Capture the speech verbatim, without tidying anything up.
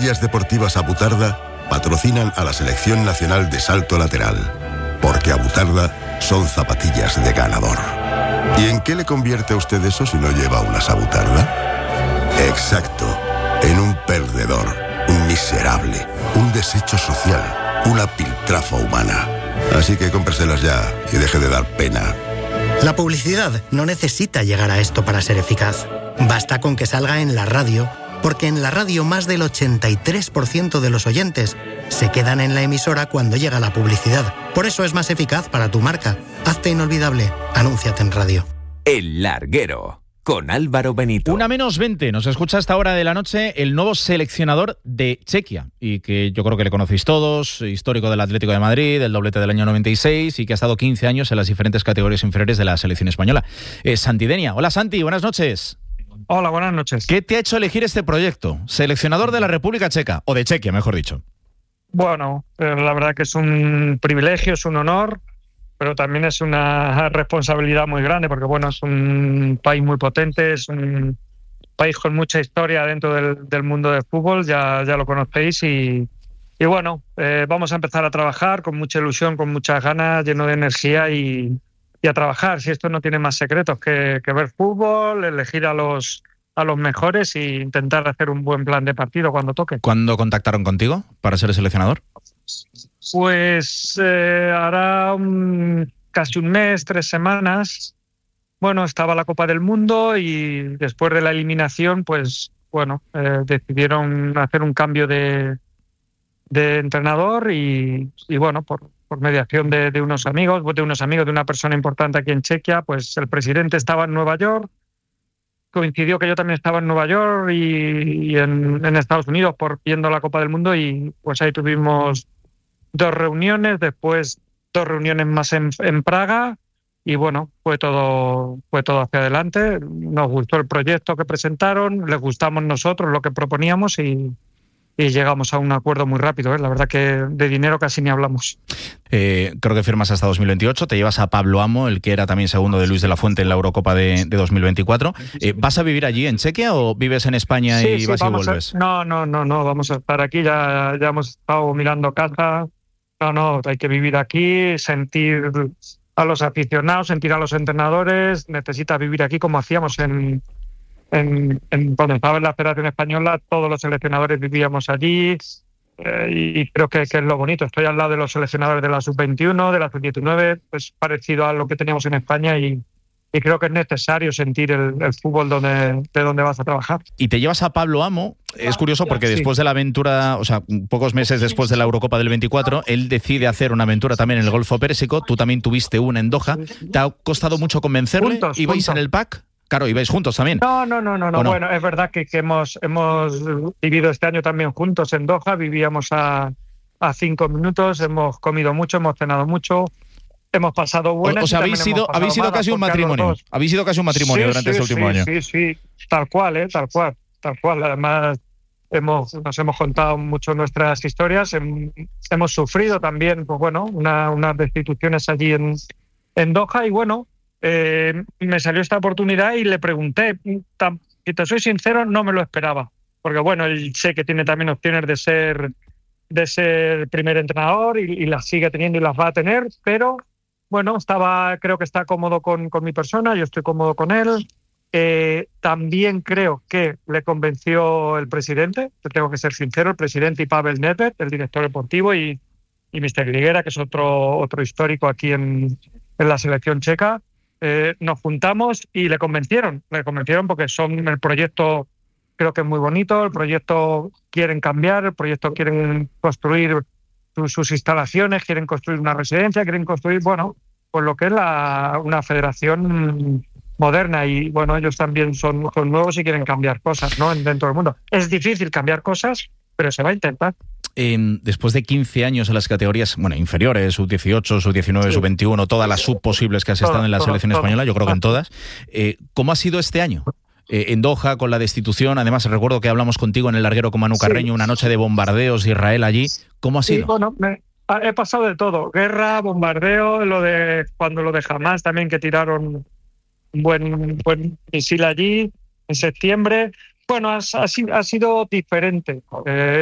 Zapatillas deportivas Abutarda patrocinan a la Selección Nacional de Salto Lateral, porque Abutarda son zapatillas de ganador. ¿Y en qué le convierte a usted eso si no lleva unas Abutarda? Exacto, en un perdedor, un miserable, un desecho social, una piltrafa humana. Así que cómpreselas ya y deje de dar pena. La publicidad no necesita llegar a esto para ser eficaz. Basta con que salga en la radio, porque en la radio más del ochenta y tres por ciento de los oyentes se quedan en la emisora cuando llega la publicidad. Por eso es más eficaz para tu marca. Hazte inolvidable. Anúnciate en radio. El Larguero, con Álvaro Benito. Una menos veinte, nos escucha a esta hora de la noche el nuevo seleccionador de Chequia, y que yo creo que le conocéis todos, histórico del Atlético de Madrid, del doblete del año noventa y seis, y que ha estado quince años en las diferentes categorías inferiores de la selección española. Eh, Santi Denia. Hola Santi, buenas noches. Hola, buenas noches. ¿Qué te ha hecho elegir este proyecto? Seleccionador de la República Checa, o de Chequia, mejor dicho. Bueno, eh, la verdad que es un privilegio, es un honor, pero también es una responsabilidad muy grande, porque bueno, es un país muy potente, es un país con mucha historia dentro del, del mundo del fútbol, ya, ya lo conocéis, y, y bueno, eh, vamos a empezar a trabajar con mucha ilusión, con muchas ganas, lleno de energía y, y a trabajar. Si esto no tiene más secretos que, que ver fútbol, elegir a los, a los mejores e intentar hacer un buen plan de partido cuando toque. ¿Cuándo contactaron contigo para ser seleccionador? Pues eh, hará un, casi un mes, tres semanas. Bueno, estaba la Copa del Mundo y después de la eliminación, pues bueno, eh, decidieron hacer un cambio de, de entrenador y, y bueno, por, por mediación de, de unos amigos, de unos amigos de una persona importante aquí en Chequia, pues el presidente estaba en Nueva York. Coincidió que yo también estaba en Nueva York y, y en, en Estados Unidos por viendo la Copa del Mundo, y pues ahí tuvimos dos reuniones, después dos reuniones más en, en Praga, y bueno, fue todo, fue todo hacia adelante. Nos gustó el proyecto que presentaron, les gustamos nosotros lo que proponíamos y, y llegamos a un acuerdo muy rápido, ¿eh? La verdad que de dinero casi ni hablamos. Eh, creo que firmas hasta dos mil veintiocho, te llevas a Pablo Amo, el que era también segundo de Luis de la Fuente en la Eurocopa de, de dos mil veinticuatro. Eh, ¿Vas a vivir allí en Chequia o vives en España sí, y sí, vas y vuelves? A, no, no, no, no, vamos a estar aquí, ya, ya hemos estado mirando casa. No, no, hay que vivir aquí, sentir a los aficionados, sentir a los entrenadores. Necesitas vivir aquí como hacíamos en, en, en cuando estaba en la Federación Española, todos los seleccionadores vivíamos allí, eh, y creo que, que es lo bonito. Estoy al lado de los seleccionadores de la sub veintiuno, de la sub diecinueve, pues parecido a lo que teníamos en España, y, y creo que es necesario sentir el, el fútbol donde, de donde vas a trabajar. Y te llevas a Pablo Amo. Es curioso porque sí. después de la aventura, o sea, pocos meses después de la Eurocopa del veinticuatro, él decide hacer una aventura también en el Golfo Pérsico. Tú también tuviste una en Doha. ¿Te ha costado mucho convencerle? Juntos, ¿Ibais juntos. en el pack? Claro, ibais juntos también. No, no, no, no, no. no? Bueno, es verdad que, que hemos, hemos vivido este año también juntos en Doha. Vivíamos a, a cinco minutos, hemos comido mucho, hemos cenado mucho. Hemos pasado buenas. O, o sea, habéis sido, habéis sido casi un matrimonio. Habéis sido casi un matrimonio sí, durante sí, este último sí, año. Sí, sí, tal cual, ¿eh? Tal cual, tal cual. Además, hemos, nos hemos contado mucho nuestras historias. Hem, hemos sufrido también, pues bueno, una, unas destituciones allí en, en Doha. Y bueno, eh, me salió esta oportunidad y le pregunté. Tan, si te soy sincero, no me lo esperaba. Porque bueno, él sé que tiene también opciones de ser, de ser primer entrenador y, y las sigue teniendo y las va a tener, pero bueno, estaba, creo que está cómodo con, con mi persona, yo estoy cómodo con él. Eh, también creo que le convenció el presidente, te tengo que ser sincero, el presidente y Pavel Nedved, el director deportivo, y, y mister Griguera, que es otro, otro histórico aquí en, en la selección checa. Eh, nos juntamos y le convencieron, le convencieron porque son el proyecto, creo que es muy bonito, el proyecto quieren cambiar, el proyecto quieren construir sus instalaciones, quieren construir una residencia, quieren construir, bueno, pues lo que es la, una federación moderna, y bueno, ellos también son, son nuevos y quieren cambiar cosas, ¿no? Dentro del mundo. Es difícil cambiar cosas, pero se va a intentar. Eh, después de quince años en las categorías, bueno, inferiores, sub dieciocho, sub diecinueve, sí. sub veintiuno, todas las sub posibles que has estado todo, en la todo, selección todo, española, yo creo que en todas. Eh, ¿Cómo ha sido este año? Eh, en Doha, con la destitución, además recuerdo que hablamos contigo en el larguero con Manu Carreño, sí. una noche de bombardeos de Israel allí. ¿Cómo ha sido? Sí, bueno, me, he pasado de todo, guerra, bombardeo, lo de cuando lo de Hamas también, que tiraron un buen, buen misil allí en septiembre. Bueno, ha, ha, ha sido diferente. Eh,